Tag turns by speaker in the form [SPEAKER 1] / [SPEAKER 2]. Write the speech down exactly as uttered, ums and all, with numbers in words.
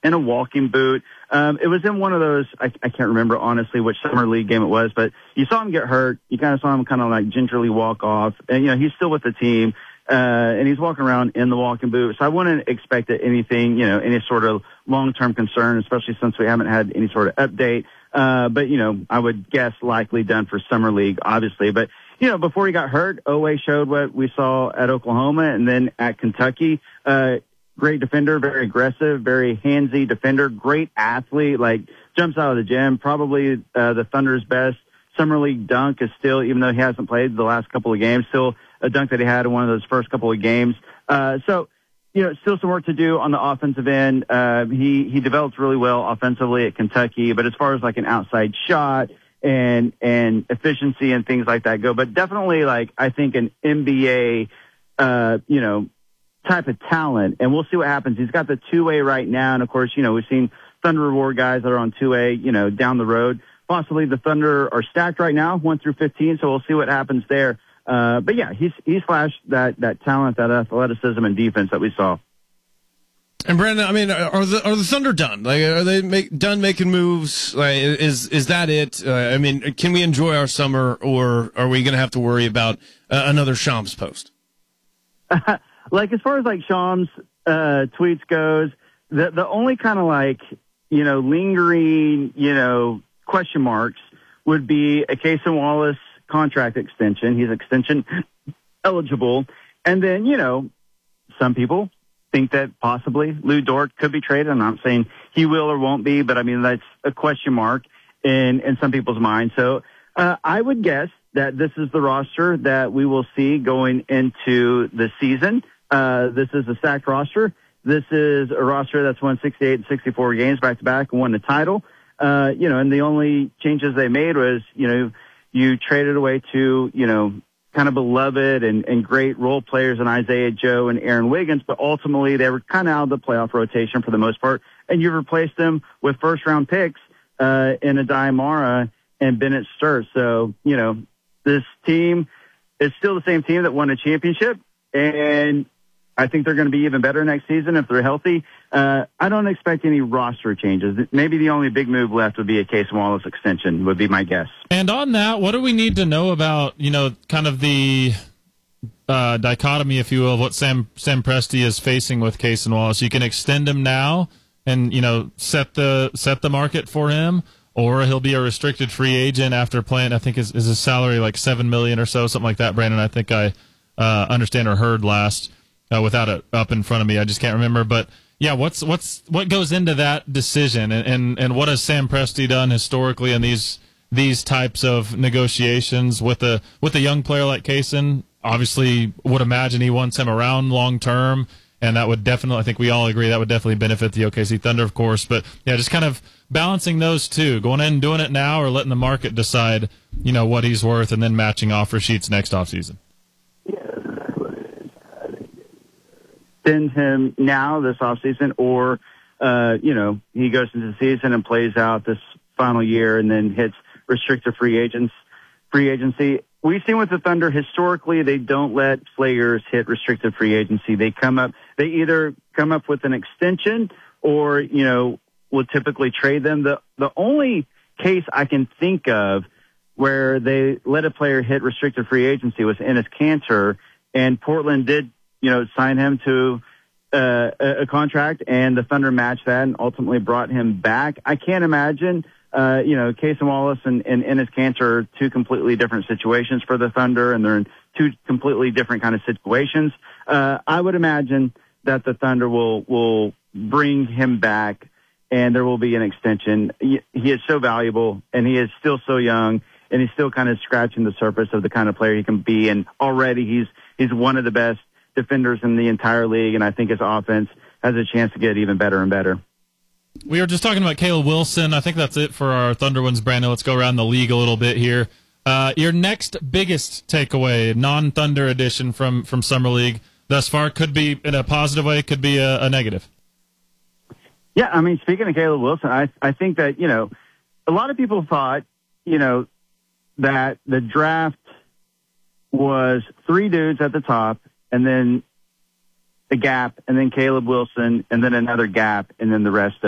[SPEAKER 1] in a walking boot. Um, it was in one of those, I, I can't remember honestly which summer league game it was, but you saw him get hurt. You kind of saw him kind of like gingerly walk off. And, you know, he's still with the team, uh, and he's walking around in the walking boot. So I wouldn't expect that anything, you know, any sort of long-term concern, especially since we haven't had any sort of update. Uh, but, you know, I would guess likely done for summer league, obviously. But, you know, before he got hurt, Oweh showed what we saw at Oklahoma and then at Kentucky. Uh, great defender, very aggressive, very handsy defender, great athlete, like jumps out of the gym. Probably uh, the Thunder's best summer league dunk is still, even though he hasn't played the last couple of games, still a dunk that he had in one of those first couple of games. Uh, so, you know, still some work to do on the offensive end. Uh, he, he developed really well offensively at Kentucky, but as far as like an outside shot and, and efficiency and things like that go, but definitely like, I think an N B A, uh, you know, type of talent, and we'll see what happens. He's got the two-way right now, and of course, you know, we've seen Thunder reward guys that are on two-way, you know, down the road. Possibly the Thunder are stacked right now, one through fifteen, so we'll see what happens there. Uh, but yeah, he's, he's flashed that, that talent, that athleticism and defense that we saw.
[SPEAKER 2] And Brandon, I mean, are the are the Thunder done? Like, are they make, done making moves? Like, is is that it? Uh, I mean, can we enjoy our summer, or are we going to have to worry about uh, another Shams post?
[SPEAKER 1] Like, as far as like Shams uh, tweets goes, the the only kind of like, you know, lingering, you know, question marks would be a Cason Wallace contract extension. He's extension eligible. And then, you know, some people think that possibly Lou Dort could be traded. I'm not saying he will or won't be, but I mean, that's a question mark in, in some people's minds. So uh, I would guess that this is the roster that we will see going into the season. Uh, this is a stacked roster. This is a roster that's won sixty-eight and sixty-four games back to back and won the title. Uh, you know, and the only changes they made was, you know, you traded away to, you know, kind of beloved and, and great role players in Isaiah Joe and Aaron Wiggins, but ultimately they were kind of out of the playoff rotation for the most part. And you replaced them with first round picks, uh, in Adai Mara and Bennett Sturt. So, you know, this team is still the same team that won a championship, and I think they're going to be even better next season if they're healthy. Uh, I don't expect any roster changes. Maybe the only big move left would be a Cason Wallace extension, would be my guess.
[SPEAKER 3] And on that, what do we need to know about, you know, kind of the uh, dichotomy, if you will, of what Sam Sam Presti is facing with Cason Wallace? You can extend him now and, you know, set the set the market for him, or he'll be a restricted free agent after playing. I think is is his salary like seven million or so, something like that. Brandon, I think I uh, understand or heard last. Uh, without it up in front of me, I just can't remember. But yeah, what's what's what goes into that decision, and and, and what has Sam Presti done historically in these these types of negotiations with a with a young player like Cason? Obviously, would imagine he wants him around long term, and that would definitely, I think we all agree, that would definitely benefit the O K C Thunder, of course. But yeah, just kind of balancing those two, going in and doing it now, or letting the market decide, you know, what he's worth, and then matching offer sheets next offseason.
[SPEAKER 1] Send him now this offseason, or, uh, you know, he goes into the season and plays out this final year and then hits restricted free agents, free agency. We've seen with the Thunder historically, they don't let players hit restricted free agency. They come up, they either come up with an extension or, you know, will typically trade them. The, the only case I can think of where they let a player hit restricted free agency was Enes Kanter, and Portland did, you know, sign him to uh, a, a contract, and the Thunder matched that and ultimately brought him back. I can't imagine, uh, you know, Cason Wallace and, and Enes Kanter are two completely different situations for the Thunder, and they're in two completely different kind of situations. Uh, I would imagine that the Thunder will, will bring him back, and there will be an extension. He, he is so valuable, and he is still so young, and he's still kind of scratching the surface of the kind of player he can be, and already he's he's one of the best defenders in the entire league, and I think his offense has a chance to get even better and better.
[SPEAKER 3] We were just talking about Caleb Wilson. I think that's it for our Thunder ones, Brandon. Let's go around the league a little bit here. Uh, your next biggest takeaway, non-Thunder edition from, from Summer League thus far, could be in a positive way, could be a, a negative.
[SPEAKER 1] Yeah, I mean, speaking of Caleb Wilson, I, I think that, you know, a lot of people thought, you know, that the draft was three dudes at the top, and then a gap, and then Caleb Wilson, and then another gap, and then the rest